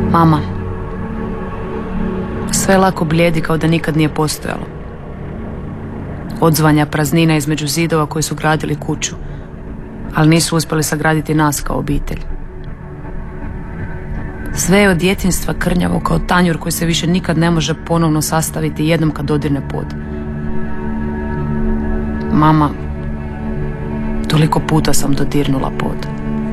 Mama, sve lako blijedi kao da nikad nije postojalo. Odzvanja praznina između zidova koji su gradili kuću, ali nisu uspjeli sagraditi nas kao obitelj. Sve je od djetinjstva krnjavo kao tanjur koji se više nikad ne može ponovno sastaviti jednom kad dodirne pod. Mama, toliko puta sam dodirnula pod.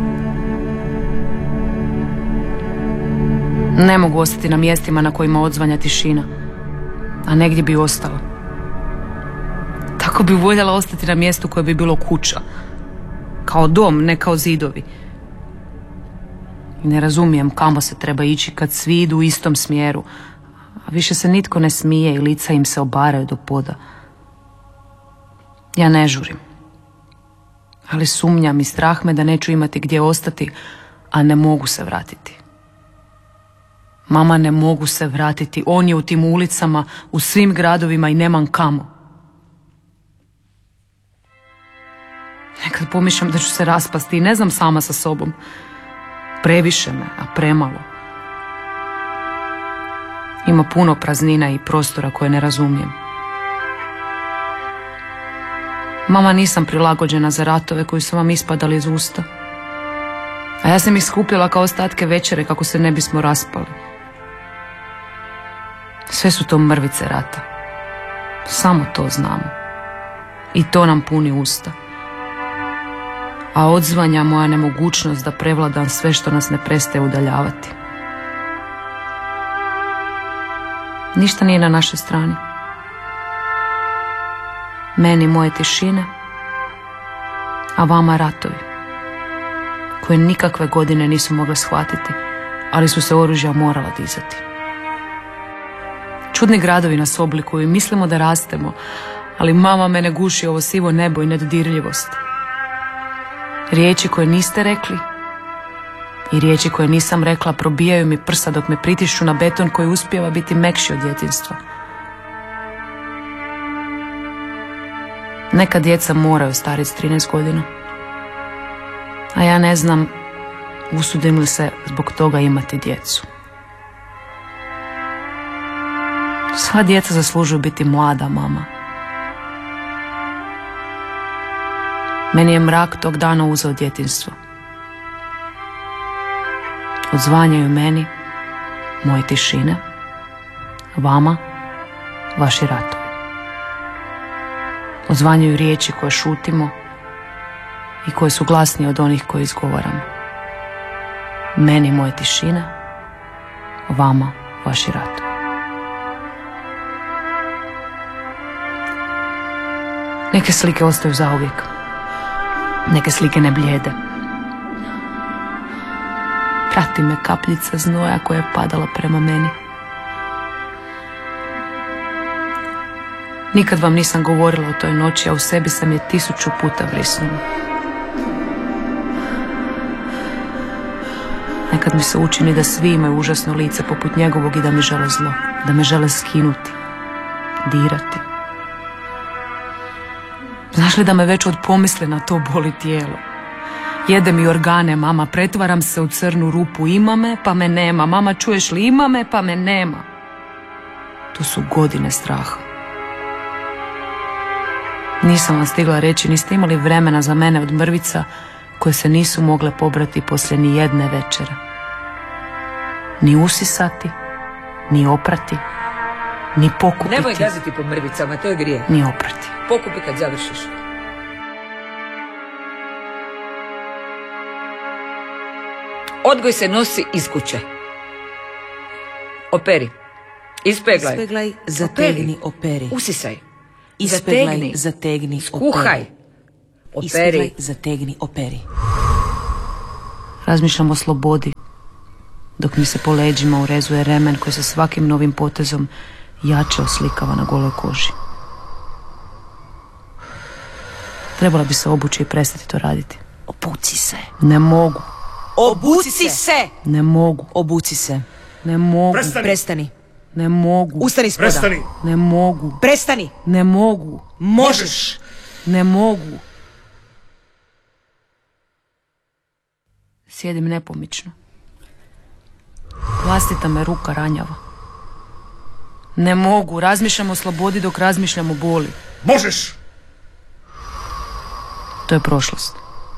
Ne mogu ostati na mjestima na kojima odzvanja tišina, a negdje bi ostala. Tako bi voljela ostati na mjestu koje bi bilo kuća. Kao dom, ne kao zidovi. I ne razumijem kamo se treba ići kad svi idu u istom smjeru, a više se nitko ne smije i lica im se obaraju do poda. Ja ne žurim, ali sumnjam i strah me da neću imati gdje ostati, a ne mogu se vratiti. Mama, ne mogu se vratiti, on je u tim ulicama, u svim gradovima i nemam kamo. Nekad pomišljam da ću se raspasti i ne znam sama sa sobom. Previše me, a premalo. Ima puno praznina i prostora koje ne razumijem. Mama, nisam prilagođena za ratove koji su vam ispadali iz usta. A ja sam ih skupljala kao ostatke večere kako se ne bismo raspali. Sve su to mrvice rata. Samo to znamo. I to nam puni usta. A odzvanja moja nemogućnost da prevladam sve što nas ne prestaje udaljavati. Ništa nije na našoj strani. Meni moje tišine, a vama ratovi, koje nikakve godine nisu mogle shvatiti, ali su se oružja morala dizati. Čudni gradovi nas oblikuju i mislimo da rastemo, ali mama, mene guši ovo sivo nebo i nedodirljivost. Riječi koje niste rekli i riječi koje nisam rekla probijaju mi prsa dok me pritišću na beton koji uspijeva biti mekši od djetinjstva. Neka djeca moraju stariti s 13 godina, a ja ne znam usudim li se zbog toga imati djecu. Sva djeca zaslužuju biti mlada, mama. Meni je mrak tog dana uzeo djetinjstvo. Odzvanjaju meni moje tišine, vama vaši ratovi. Odzvanjaju riječi koje šutimo i koje su glasnije od onih koje izgovaramo. Meni moje tišine, vama vaši ratovi. Neke slike ostaju zauvijek. Neke slike ne blijede. Prati me kapljica znoja koja je padala prema meni. Nikad vam nisam govorila o toj noći, a u sebi sam je 1000 puta vrisnula. Nekad mi se učini da svi imaju užasno lice poput njegovog i da mi žele zlo, da me žele skinuti, dirati. Znaš li da me već od pomisli na to boli tijelo? Jede mi organe, mama, pretvaram se u crnu rupu, ima me pa me nema, mama, čuješ li, ima me pa me nema. To su godine straha. Nisam vam stigla reći, niste imali vremena za mene od mrvica koje se nisu mogle pobrati poslije ni jedne večere. Ni usisati, ni oprati, ni pokupiti. Nemoj gaziti po mrvicama, to je grijeh. Ni oprati. Pokupi kad završiš. Odgoj se nosi iz kuće. Operi. Ispeglaj. Ispeglaj, zategni, operi. Usisaj. Ispeglaj, zategni, skuhaj. Operi. Ispeglaj, zategni, operi. Razmišljam o slobodi, dok mi se po leđima urezuje remen koji se svakim novim potezom jače oslikava na goloj koži. Trebala bi se obući i prestati to raditi. Obuci se. Ne mogu. Obuci se. Ne mogu. Obuci se. Ne mogu. Prestani. Ne mogu. Ustani spoda. Prestani. Ne mogu. Prestani. Ne mogu. Možeš. Ne mogu. Sjedim nepomično. Vlastita me ruka ranjava. Ne mogu, razmišljam o slobodi dok razmišljam o boli. Možeš! To je prošlost.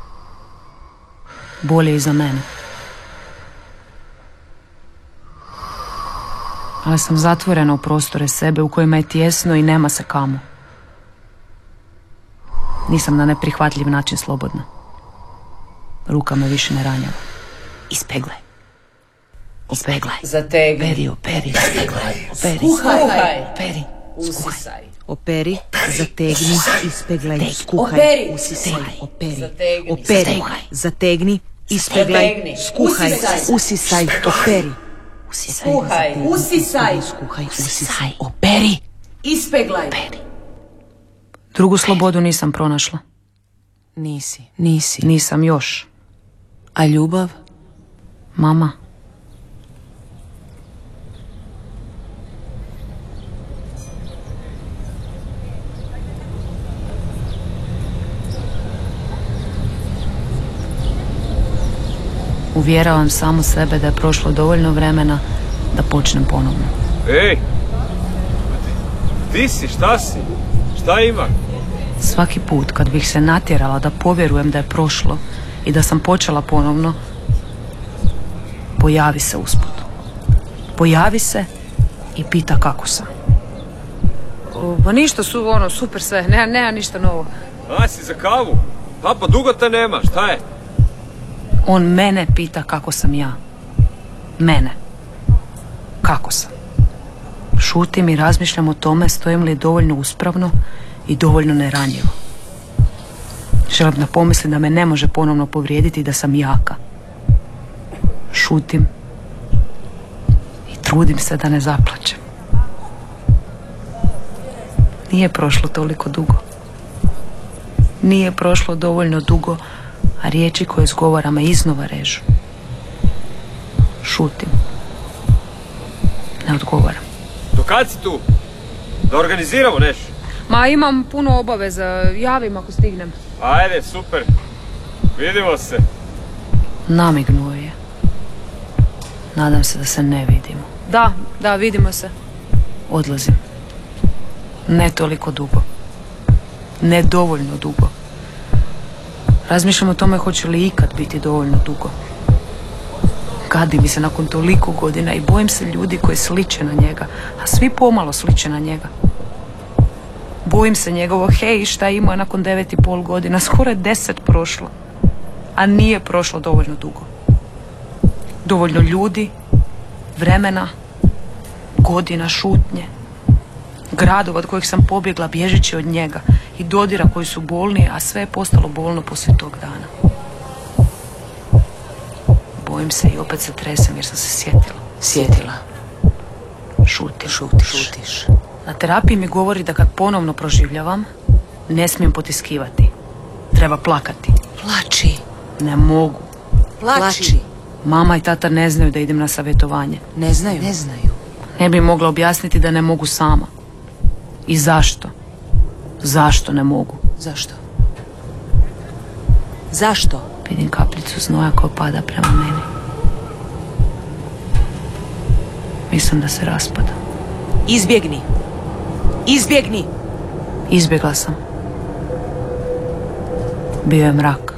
Bol je iza mene. Ali sam zatvorena u prostore sebe u kojima je tijesno i nema se kamo. Nisam na neprihvatljiv način slobodna. Ruka me više ne ranjava. Ispeglaj. Ispeglaj. Zategni. Operi. Ispeglaj. Operi. Skuhaj. Operi. Usisaj. Operi. Zategni. Ispeglaj. Skuhaj. Operi. Usisaj. Operi. Zategni. Operi. Zategni. Ispeglaj. Zategni. Skuhaj. Usisaj. Usisaj. Operi. Usisaj. Skuhaj. Usisaj. Skuhaj. Usisaj. Operi. Ispeglaj. Drugu slobodu nisam pronašla. Nisi. Nisam još. A ljubav? Mama. Uvjeravam samo sebe da je prošlo dovoljno vremena da počnem ponovno. Ej! Ti si, šta si? Šta ima? Svaki put kad bih se natjerala da povjerujem da je prošlo i da sam počela ponovno, pojavi se usput. Pojavi se i pita kako sam. Pa ništa, super sve, nema ništa novo. A si za kavu? Pa dugo te nema, šta je? On mene pita kako sam ja. Mene. Kako sam? Šutim i razmišljam o tome stojim li dovoljno uspravno i dovoljno neranjivo. Želim da pomislim da me ne može ponovno povrijediti i da sam jaka. Šutim i trudim se da ne zaplačem. Nije prošlo toliko dugo. Nije prošlo dovoljno dugo, a riječi koje izgovaram me iznova režu. Šutim. Ne odgovaram. Do kad si tu? Da organiziramo nešto? Ma imam puno obaveza, javim ako stignem. Ajde, super. Vidimo se. Namignuo je. Nadam se da se ne vidimo. Da, vidimo se. Odlazim. Ne toliko dugo. Ne dovoljno dugo. Razmišljam o tome hoće li ikad biti dovoljno dugo. Gadi mi se nakon toliko godina i bojim se ljudi koji sliče na njega, a svi pomalo sliče na njega. Bojim se njegovo hej šta ima nakon 9,5 godina, skoro je 10 prošlo, a nije prošlo dovoljno dugo. Dovoljno ljudi, vremena, godina šutnje, gradova od kojih sam pobjegla bježeći od njega i dodira koji su bolni, a sve je postalo bolno poslije tog dana. Bojim se i opet se tresem jer sam se sjetila. Šutiš. Na terapiji mi govori da kad ponovno proživljavam, ne smijem potiskivati. Treba plakati. Plači. Ne mogu. Plači. Mama i tata ne znaju da idem na savjetovanje. Ne znaju. Ne bi mogla objasniti da ne mogu sama. I zašto? Zašto ne mogu? Zašto? Vidim kapljicu znoja koja pada prema meni. Mislim da se raspada. Izbjegni. Izbjegla sam. Bio je mrak.